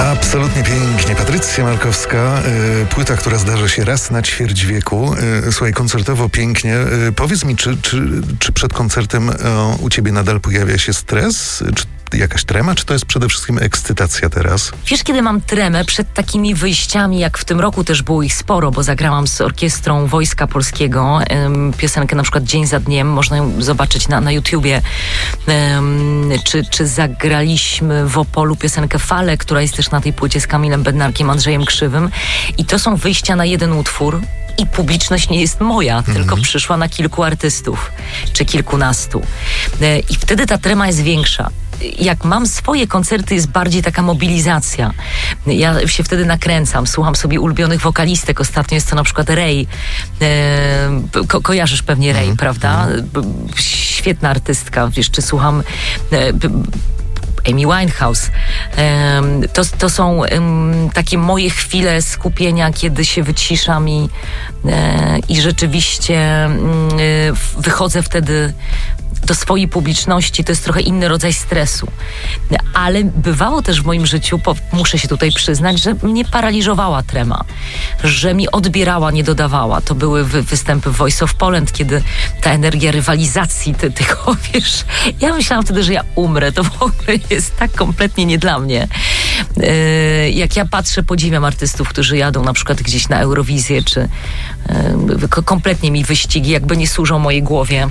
Absolutnie pięknie. Patrycja Markowska, płyta, która zdarza się raz na ćwierć wieku. Słuchaj, koncertowo pięknie. Powiedz mi, czy przed koncertem u ciebie nadal pojawia się stres? Czy jakaś trema, czy to jest przede wszystkim ekscytacja teraz? Wiesz, kiedy mam tremę przed takimi wyjściami, jak w tym roku też było ich sporo, bo zagrałam z orkiestrą Wojska Polskiego piosenkę na przykład Dzień za dniem, można ją zobaczyć na YouTubie, czy zagraliśmy w Opolu piosenkę Fale, która jest też na tej płycie z Kamilem Bednarkiem, Andrzejem Krzywym, i to są wyjścia na jeden utwór i publiczność nie jest moja, tylko przyszła na kilku artystów, czy kilkunastu. I wtedy ta trema jest większa. Jak mam swoje koncerty, jest bardziej taka mobilizacja. Ja się wtedy nakręcam, słucham sobie ulubionych wokalistek. Ostatnio jest to na przykład Ray. Kojarzysz pewnie Ray, prawda? Świetna artystka. Wiesz, czy słucham Amy Winehouse. To są takie moje chwile skupienia, kiedy się wyciszam i rzeczywiście wychodzę wtedy do swojej publiczności. To jest trochę inny rodzaj stresu. Ale bywało też w moim życiu, muszę się tutaj przyznać, że mnie paraliżowała trema, że mi odbierała, nie dodawała. To były występy w Voice of Poland, kiedy ta energia rywalizacji, tego, wiesz, ja myślałam wtedy, że ja umrę. To w ogóle jest tak kompletnie nie dla mnie. Jak ja patrzę, podziwiam artystów, którzy jadą na przykład gdzieś na Eurowizję, czy kompletnie mi wyścigi jakby nie służą mojej głowie.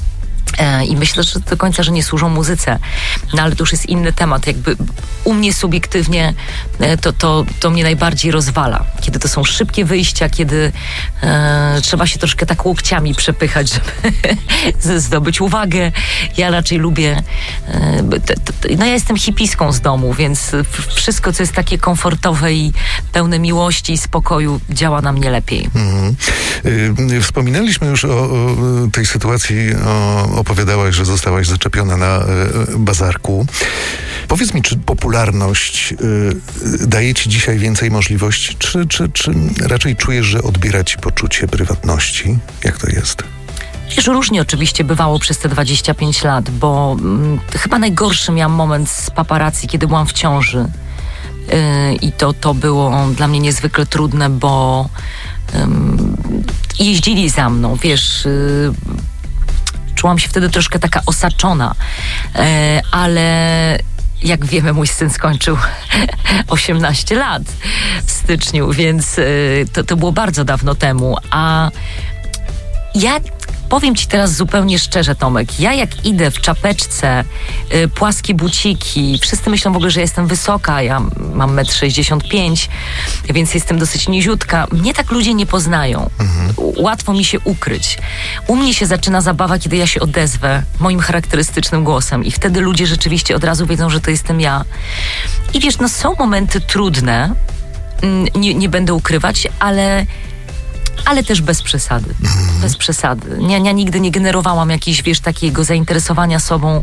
I myślę, że do końca, że nie służą muzyce. No ale to już jest inny temat. Jakby u mnie subiektywnie to mnie najbardziej rozwala. Kiedy to są szybkie wyjścia, kiedy trzeba się troszkę tak łokciami przepychać, żeby zdobyć uwagę. Ja raczej lubię... ja jestem hipiską z domu, więc wszystko, co jest takie komfortowe i pełne miłości i spokoju, działa na mnie lepiej. Wspominaliśmy już o tej sytuacji, opowiadałaś, że zostałaś zaczepiona na bazarku. Powiedz mi, czy popularność daje ci dzisiaj więcej możliwości, czy raczej czujesz, że odbiera ci poczucie prywatności? Jak to jest? Wiesz, różnie oczywiście bywało przez te 25 lat, bo chyba najgorszy miałam moment z paparazzi, kiedy byłam w ciąży. I to było dla mnie niezwykle trudne, bo jeździli za mną, wiesz... Czułam się wtedy troszkę taka osaczona, ale jak wiemy, mój syn skończył 18 lat w styczniu, więc to było bardzo dawno temu. A ja powiem ci teraz zupełnie szczerze, Tomek, ja jak idę w czapeczce, płaskie buciki, wszyscy myślą w ogóle, że jestem wysoka, ja mam 1,65 m, więc jestem dosyć niziutka. Mnie tak ludzie nie poznają. Łatwo mi się ukryć. U mnie się zaczyna zabawa, kiedy ja się odezwę moim charakterystycznym głosem i wtedy ludzie rzeczywiście od razu wiedzą, że to jestem ja. I wiesz, no są momenty trudne, nie będę ukrywać, ale też bez przesady. Bez przesady. Ja nigdy nie generowałam jakiegoś, wiesz, takiego zainteresowania sobą.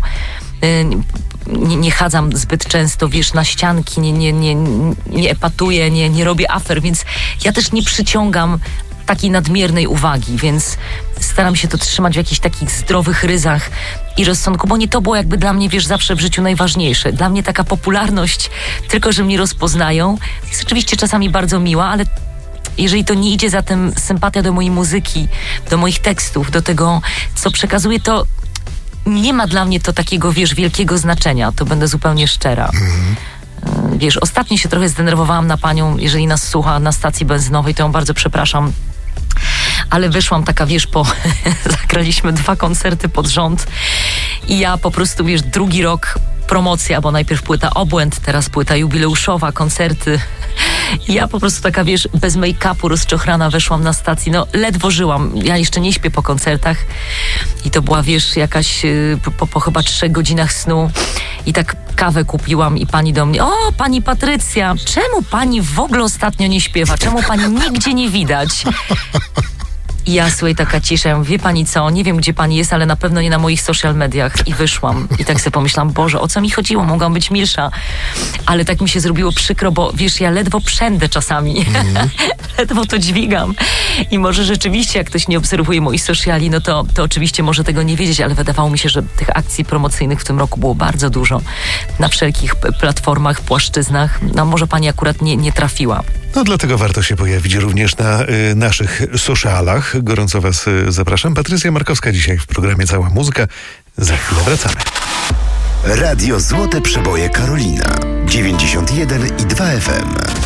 Nie chadzam zbyt często, wiesz, na ścianki, nie epatuję, nie robię afer, więc ja też nie przyciągam takiej nadmiernej uwagi, więc staram się to trzymać w jakichś takich zdrowych ryzach i rozsądku, bo nie to było jakby dla mnie, wiesz, zawsze w życiu najważniejsze. Dla mnie taka popularność, tylko że mnie rozpoznają, jest oczywiście czasami bardzo miła, ale jeżeli to nie idzie za tym sympatia do mojej muzyki, do moich tekstów, do tego, co przekazuję, to nie ma dla mnie to takiego, wiesz, wielkiego znaczenia. To będę zupełnie szczera. Wiesz, ostatnio się trochę zdenerwowałam na panią, jeżeli nas słucha na stacji benzynowej, to ją bardzo przepraszam. Ale wyszłam taka, wiesz, zagraliśmy 2 koncerty pod rząd i ja po prostu, wiesz, drugi rok promocja, bo najpierw płyta Obłęd, teraz płyta jubileuszowa, koncerty. I ja po prostu taka, wiesz, bez make-upu, rozczochrana weszłam na stację. No, ledwo żyłam. Ja jeszcze nie śpię po koncertach. I to była, wiesz, jakaś po chyba 3 godzinach snu. I tak kawę kupiłam i pani do mnie: o, pani Patrycja, czemu pani w ogóle ostatnio nie śpiewa? Czemu pani nigdzie nie widać? I ja, słuchaj, taka cisza, ja mówię: wie pani co, nie wiem gdzie pani jest, ale na pewno nie na moich social mediach. I wyszłam. I tak sobie pomyślałam: Boże, o co mi chodziło? Mogłam być milsza. Ale tak mi się zrobiło przykro, bo wiesz, ja ledwo przędę czasami. ledwo to dźwigam. I może rzeczywiście, jak ktoś nie obserwuje moich sociali, no to oczywiście może tego nie wiedzieć, ale wydawało mi się, że tych akcji promocyjnych w tym roku było bardzo dużo. Na wszelkich platformach, płaszczyznach. No może pani akurat nie trafiła. No dlatego warto się pojawić również na naszych socialach. Gorąco was zapraszam. Patrycja Markowska dzisiaj w programie Cała Muzyka. Za chwilę wracamy. Radio Złote Przeboje Karolina 91,2 FM.